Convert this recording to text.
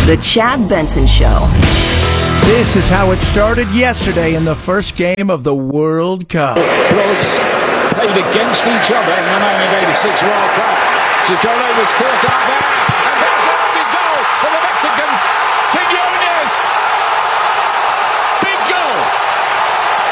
The Chad Benson Show. This is how it started yesterday in the first game of the World Cup. Bros played against each other in the 1986 World Cup. Sissoko was caught out there.